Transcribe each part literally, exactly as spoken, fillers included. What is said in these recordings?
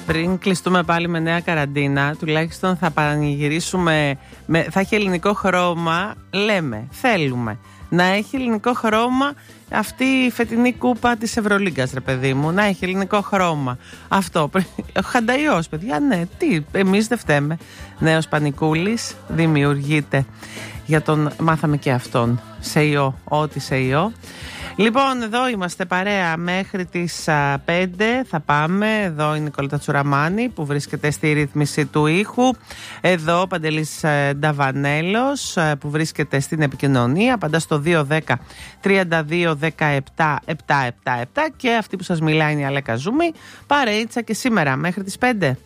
πριν κλειστούμε πάλι με νέα καραντίνα, τουλάχιστον θα πανηγυρίσουμε, με, θα έχει ελληνικό χρώμα, λέμε, θέλουμε να έχει ελληνικό χρώμα αυτή η φετινή κούπα της Ευρωλίγκας, ρε παιδί μου, να έχει ελληνικό χρώμα. Αυτό, ο Χανταϊός, παιδιά, ναι, τι, εμείς δεν φταίμε. Νέος Πανικούλης δημιουργείται, για τον μάθαμε και αυτόν, σε ιό, ό,τι σε ιό. Λοιπόν, εδώ είμαστε παρέα μέχρι τις α, πέντε, θα πάμε. Εδώ είναι η Νικόλατα Τσουραμάνη που βρίσκεται στη ρύθμιση του ήχου. Εδώ ο Παντελής ε, Νταβανέλος ε, που βρίσκεται στην επικοινωνία. Πάντα στο δύο δέκα τριάντα δύο δεκαεπτά επτακόσια εβδομήντα επτά. Και αυτή που σας μιλάει είναι η Αλέκα Ζούμη. Παρείτσα και σήμερα μέχρι τις πέντε.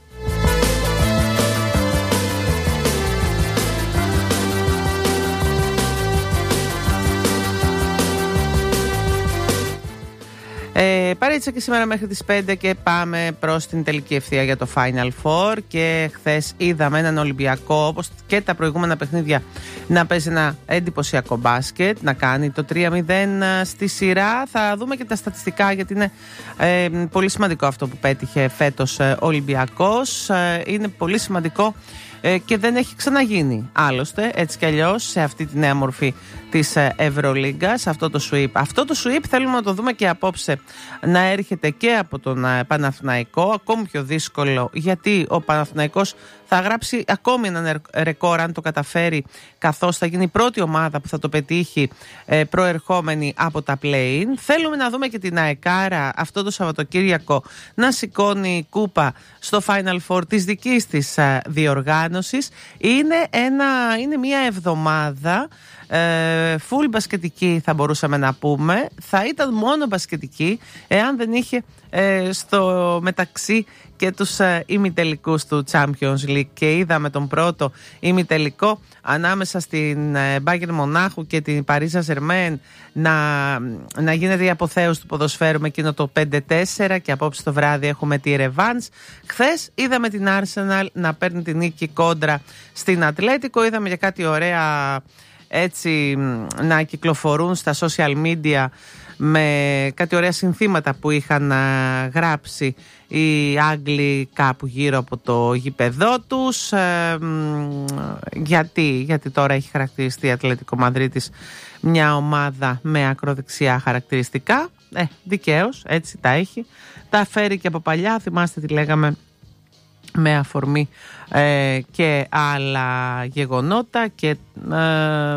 Ε, παρέτησα και σήμερα μέχρι τις πέντε και πάμε προς την τελική ευθεία για το Final Four. Και χθες είδαμε έναν Ολυμπιακό, όπως και τα προηγούμενα παιχνίδια, να παίζει ένα εντυπωσιακό μπάσκετ, να κάνει το τρία μηδέν στη σειρά. Θα δούμε και τα στατιστικά, γιατί είναι ε, πολύ σημαντικό αυτό που πέτυχε φέτος ο Ολυμπιακός. Ε, είναι πολύ σημαντικό ε, και δεν έχει ξαναγίνει άλλωστε, έτσι κι αλλιώς, σε αυτή τη νέα μορφή της Ευρωλίγκας, αυτό το sweep. Αυτό το sweep θέλουμε να το δούμε και απόψε να έρχεται και από τον Παναθηναϊκό, ακόμη πιο δύσκολο, γιατί ο Παναθηναϊκός θα γράψει ακόμη ένα ρεκόρ αν το καταφέρει, καθώς θα γίνει η πρώτη ομάδα που θα το πετύχει ε, προερχόμενη από τα play-in. Θέλουμε να δούμε και την ΑΕΚΑΡΑ αυτό το Σαββατοκύριακο να σηκώνει κούπα στο Final Four της δικής της α, διοργάνωσης. Είναι, ένα, είναι μια εβδομάδα Ε, full μπασκετική, θα μπορούσαμε να πούμε. Θα ήταν μόνο μπασκετική εάν δεν είχε ε, στο μεταξύ και τους ε, ημιτελικούς του Champions League. Και είδαμε τον πρώτο ημιτελικό ανάμεσα στην ε, Bayern Μονάχου και την Paris Saint-Germain να, να γίνεται η αποθέωση του ποδοσφαίρου με εκείνο το πέντε τέσσερα, και απόψε το βράδυ έχουμε τη ρεβάνς. Χθες είδαμε την Arsenal να παίρνει την νίκη κόντρα στην Ατλέτικο. Είδαμε για κάτι ωραία, έτσι, να κυκλοφορούν στα social media με κάτι ωραία συνθήματα που είχαν γράψει οι Άγγλοι κάπου γύρω από το γήπεδό τους. Ε, γιατί, γιατί τώρα έχει χαρακτηριστεί η Ατλέτικο Μαδρίτης μια ομάδα με ακροδεξιά χαρακτηριστικά. Ε, δικαίως, έτσι τα έχει. Τα φέρει και από παλιά, θυμάστε τι λέγαμε, με αφορμή ε, και άλλα γεγονότα και, ε,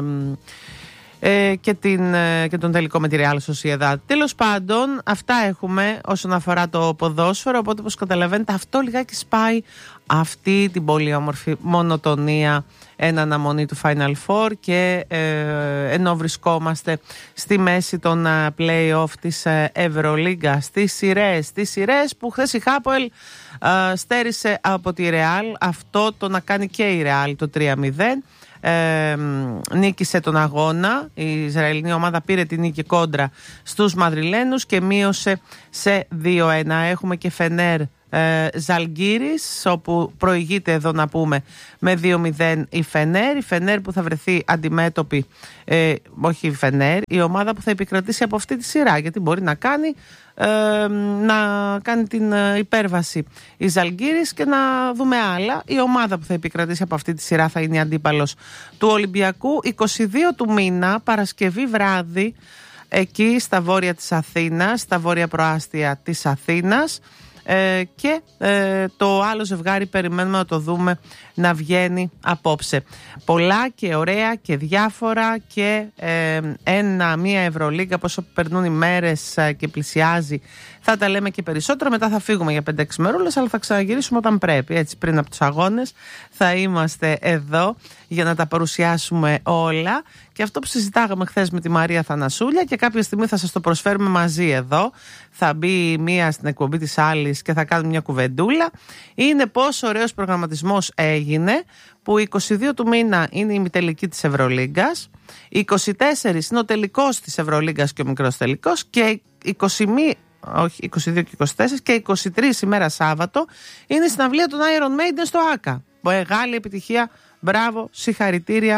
ε, και, την, ε, και τον τελικό με τη Real Sociedad. Τέλος πάντων, αυτά έχουμε όσον αφορά το ποδόσφαιρο, οπότε όπως καταλαβαίνετε αυτό λιγάκι σπάει αυτή την πολύ όμορφη μονοτονία εν αναμονή του Final Four, και ε, ενώ βρισκόμαστε στη μέση των uh, play-off της uh, Ευρωλίγκα, στις σειρές, στις σειρές που χθες η Χάποελ uh, στέρισε από τη Ρεάλ, αυτό το να κάνει και η Ρεάλ το τρία μηδέν. Ε, νίκησε τον αγώνα, η Ισραηλινή ομάδα πήρε την νίκη κόντρα στους Μαδριλένους και μείωσε σε δύο ένα. Έχουμε και Φενέρ ε, Ζαλγκίρις, όπου προηγείται εδώ να πούμε με δύο μηδέν η Φενέρ. Η Φενέρ που θα βρεθεί αντιμέτωπη, ε, όχι η Φενέρ, η ομάδα που θα επικρατήσει από αυτή τη σειρά, γιατί μπορεί να κάνει ε, να κάνει την υπέρβαση η Ζαλγκίρις και να δούμε άλλα. Η ομάδα που θα επικρατήσει από αυτή τη σειρά θα είναι η αντίπαλος του Ολυμπιακού. είκοσι δύο του μήνα, Παρασκευή βράδυ, εκεί στα βόρεια της Αθήνας, στα βόρεια προάστια της Αθήνας. Ε, και ε, το άλλο ζευγάρι περιμένουμε να το δούμε να βγαίνει απόψε. Πολλά και ωραία και διάφορα, και ε, ένα, μία Ευρωλίγκα, πόσο περνούν οι μέρες και πλησιάζει, θα τα λέμε και περισσότερο. Μετά θα φύγουμε για πέντε έξι μερούλες, αλλά θα ξαναγυρίσουμε όταν πρέπει, έτσι, πριν από τους αγώνες θα είμαστε εδώ για να τα παρουσιάσουμε όλα. Και αυτό που συζητάγαμε χθες με τη Μαρία Θανασούλια, και κάποια στιγμή θα σας το προσφέρουμε μαζί εδώ, θα μπει μία στην εκπομπή της άλλης και θα κάνουμε μια κουβεντούλα, είναι πόσο ωραίος προγραμματισμός έγινε, που είκοσι δύο του μήνα είναι η ημιτελική της Ευρωλίγκας, είκοσι τέσσερα είναι ο τελικός της Ευρωλίγκας και ο μικρός τελικός, και είκοσι μία, όχι, είκοσι δύο και είκοσι τέσσερα και είκοσι τρία ημέρα Σάββατο είναι η συναυλία των Iron Maiden στο Άκα. Μεγάλη επιτυχία, μπράβο, συγχαρητήρια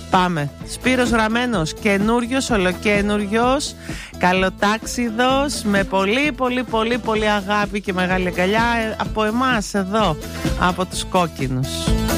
Πάμε. Σπύρος Γραμμένος, καινούριος, ολοκαίνουριος, καλοτάξιδος, με πολύ πολύ πολύ πολύ αγάπη και μεγάλη αγκαλιά από εμάς εδώ, από τους κόκκινους.